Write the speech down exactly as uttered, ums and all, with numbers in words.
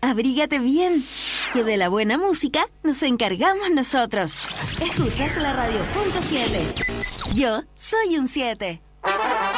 abrígate bien, que de la buena música nos encargamos nosotros. Escuchas la radio punto siete. Yo soy un siete.